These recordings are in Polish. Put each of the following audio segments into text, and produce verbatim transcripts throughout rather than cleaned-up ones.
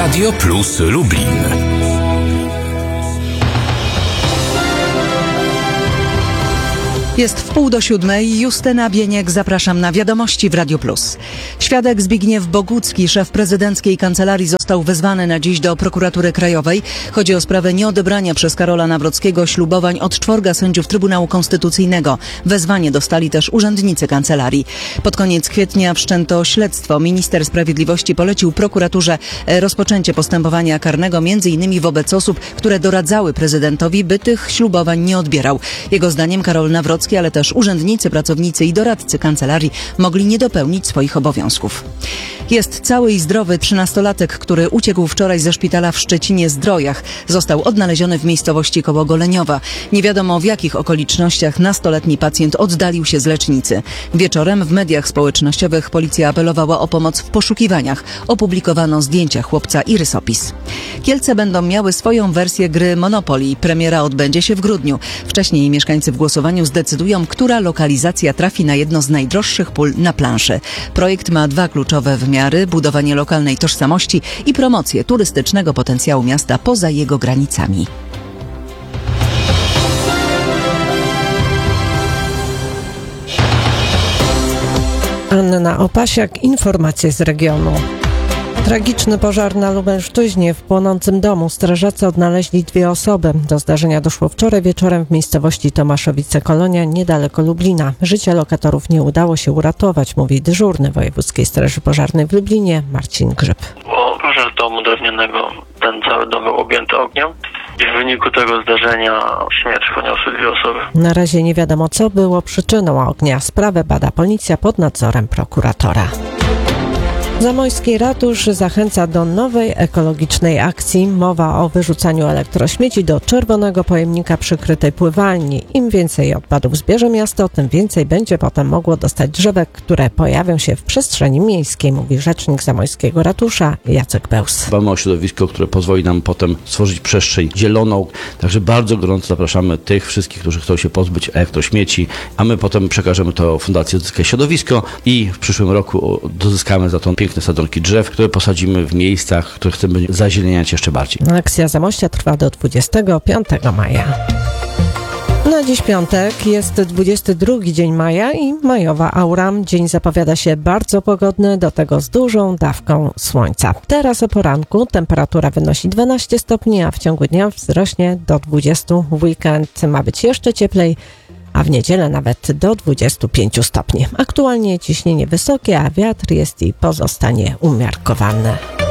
Radio Plus Lublin. Jest w pół do siódmej. Justyna Bieniek, zapraszam na Wiadomości w Radio Plus. Świadek Zbigniew Bogucki, szef prezydenckiej kancelarii, został wezwany na dziś do prokuratury krajowej. Chodzi o sprawę nieodebrania przez Karola Nawrockiego ślubowań od czworga sędziów Trybunału Konstytucyjnego. Wezwanie dostali też urzędnicy kancelarii. Pod koniec kwietnia wszczęto śledztwo. Minister Sprawiedliwości polecił prokuraturze rozpoczęcie postępowania karnego między innymi wobec osób, które doradzały prezydentowi, by tych ślubowań nie odbierał. Jego zdaniem Karol Nawrocki, ale też urzędnicy, pracownicy i doradcy kancelarii mogli nie dopełnić swoich obowiązków. Jest cały i zdrowy trzynastolatek, który uciekł wczoraj ze szpitala w Szczecinie-Zdrojach. Został odnaleziony w miejscowości koło Goleniowa. Nie wiadomo, w jakich okolicznościach nastoletni pacjent oddalił się z lecznicy. Wieczorem w mediach społecznościowych policja apelowała o pomoc w poszukiwaniach. Opublikowano zdjęcia chłopca i rysopis. Kielce będą miały swoją wersję gry Monopoly. Premiera odbędzie się w grudniu. Wcześniej mieszkańcy w głosowaniu zdecydują, która lokalizacja trafi na jedno z najdroższych pól na planszy. Projekt ma dwa kluczowe wymiary: budowanie lokalnej tożsamości i promocję turystycznego potencjału miasta poza jego granicami. Anna Opasiak, informacje z regionu. Tragiczny pożar na Lubelszczyźnie. W płonącym domu strażacy odnaleźli dwie osoby. Do zdarzenia doszło wczoraj wieczorem w miejscowości Tomaszowice-Kolonia, niedaleko Lublina. Życia lokatorów nie udało się uratować, mówi dyżurny Wojewódzkiej Straży Pożarnej w Lublinie Marcin Grzyb. Było pożar domu drewnianego. Ten cały dom był objęty ogniem. I w wyniku tego zdarzenia śmierć poniosły dwie osoby. Na razie nie wiadomo, co było przyczyną ognia. Sprawę bada policja pod nadzorem prokuratora. Zamojski Ratusz zachęca do nowej ekologicznej akcji. Mowa o wyrzucaniu elektrośmieci do czerwonego pojemnika przykrytej pływalni. Im więcej odpadów zbierze miasto, tym więcej będzie potem mogło dostać drzewek, które pojawią się w przestrzeni miejskiej, mówi rzecznik Zamojskiego Ratusza Jacek Bełs. Dbamy o środowisko, które pozwoli nam potem stworzyć przestrzeń zieloną. Także bardzo gorąco zapraszamy tych wszystkich, którzy chcą się pozbyć elektrośmieci, a my potem przekażemy to Fundacji Odzyskaj Środowisko i w przyszłym roku dozyskamy za to piękne sadzonki drzew, które posadzimy w miejscach, które chcemy zazieleniać jeszcze bardziej. Akcja Zamościa trwa do dwudziestego piątego maja. Na dziś piątek jest dwudziesty drugi dzień maja i majowa aura. Dzień zapowiada się bardzo pogodny, do tego z dużą dawką słońca. Teraz o poranku temperatura wynosi dwanaście stopni, a w ciągu dnia wzrośnie do dwudziestu. W weekend ma być jeszcze cieplej, a w niedzielę nawet do dwudziestu pięciu stopni. Aktualnie ciśnienie wysokie, a wiatr jest i pozostanie umiarkowany.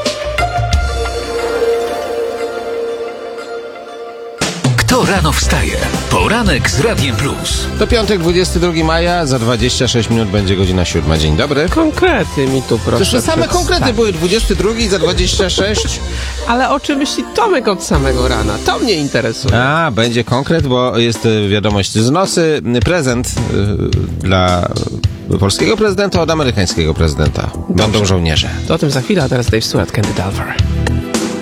Kto rano wstaje? Poranek z Radiem Plus. To piątek, dwudziestego drugiego maja, za dwadzieścia sześć minut będzie godzina siódma. Dzień dobry. Konkrety mi tu proszę. Przecież same konkrety były, dwudziesty drugi za dwadzieścia sześć. Ale o czym myśli Tomek od samego rana? To mnie interesuje. A, będzie konkret, bo jest wiadomość z nosy. Prezent y, dla polskiego prezydenta od amerykańskiego prezydenta. Będą żołnierze. To o tym za chwilę, a teraz Dave Stewart, Candy Dulfer.